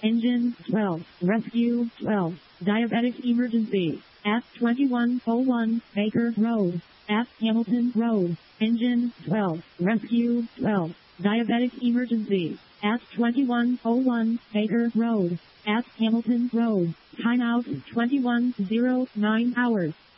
Engine 12. Rescue 12. Diabetic emergency. At 2101 Baker Road. At Hamilton Road. Engine 12. Rescue 12. Diabetic emergency. At 2101 Baker Road. At Hamilton Road. Timeout 2109 hours.